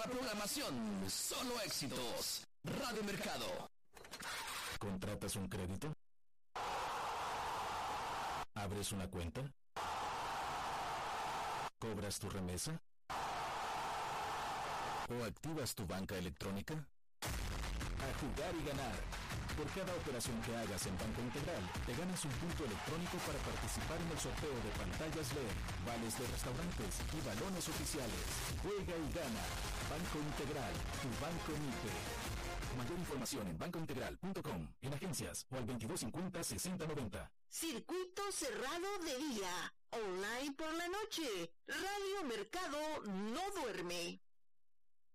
la programación, solo éxitos. Radio Mercado. ¿Contratas un crédito? ¿Abres una cuenta? ¿Cobras tu remesa? ¿O activas tu banca electrónica? A jugar y ganar. Por cada operación que hagas en Banco Integral, te ganas un punto electrónico para participar en el sorteo de pantallas LED, vales de restaurantes y balones oficiales. Juega y gana. Banco Integral, tu banco MIPE. Mayor información en bancointegral.com, en agencias o al 2250-6090. Circuito cerrado de día, online por la noche. Radio Mercado no duerme.